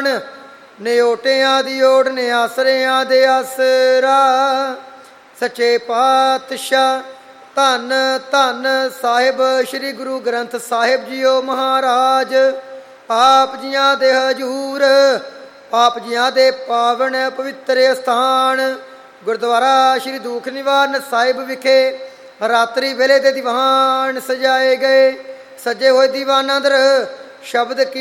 ਜਾਣ, ਨਿਓਟਿਆਂ ਦੀ ਓੜ ਨੇ ਆਸਰਿਆਂ ਦੇ ਆਸਰਾ। ਸੱਚੇ ਪਾਤਸ਼ਾਹ ਧੰਨ ਧੰਨ ਸਾਹਿਬ ਸ੍ਰੀ ਗੁਰੂ ਗ੍ਰੰਥ ਸਾਹਿਬ ਜੀਓ ਮਹਾਰਾਜ। ਆਪ ਜੀਆਂ ਦੇ ਹਜੂਰ, ਆਪ ਜੀਆਂ ਦੇ ਪਾਵਨ ਪਵਿੱਤਰ ਅਸਥਾਨ ਗੁਰਦੁਆਰਾ ਸ੍ਰੀ ਦੁੱਖ ਨਿਵਾਰਨ ਸਾਹਿਬ ਵਿਖੇ ਰਾਤਰੀ ਵੇਲੇ ਦੇ ਦੀਵਾਨ ਸਜਾਏ ਗਏ। ਸਜੇ ਹੋਏ ਦੀਵਾਨਾਂ ਅੰਦਰ ਸ਼ਬਦ